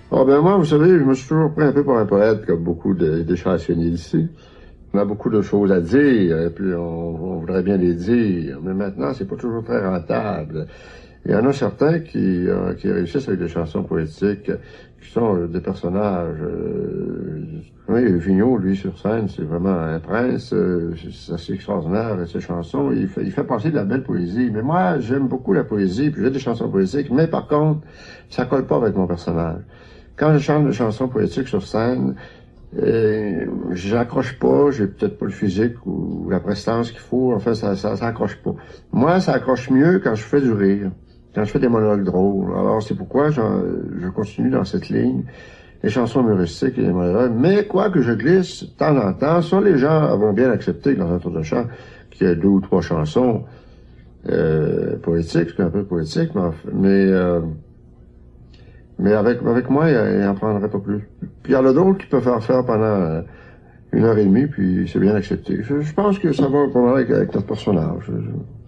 Ah ben moi, vous savez, je me suis toujours pris un peu pour un poète, comme beaucoup des chansonniers ici. On a beaucoup de choses à dire, et puis on voudrait bien les dire, mais maintenant, c'est pas toujours très rentable. Il y en a certains qui réussissent avec des chansons poétiques, qui sont des personnages. Oui, Vigneault, lui, sur scène, c'est vraiment un prince. C'est assez extraordinaire, ses chansons. Il fait passer de la belle poésie. Mais moi, j'aime beaucoup la poésie, puis j'ai des chansons poétiques, mais par contre, ça colle pas avec mon personnage. Quand je chante des chansons poétiques sur scène, j'accroche pas, j'ai peut-être pas le physique ou la prestance qu'il faut. Enfin, ça accroche pas. Moi, ça accroche mieux quand je fais du rire, quand je fais des monologues drôles. Alors, c'est pourquoi je continue dans cette ligne, les chansons humoristiques et les monologues. Mais quoi que je glisse de temps en temps, ça, les gens vont bien accepter que dans un tour de chant, qu'il y ait 2 ou 3 chansons poétiques, c'est un peu poétique, mais avec moi, il en prendrait pas plus. Puis il y en a d'autres qui peuvent faire pendant 1 heure et demie, puis c'est bien accepté. Je pense que ça va pas mal avec notre personnage.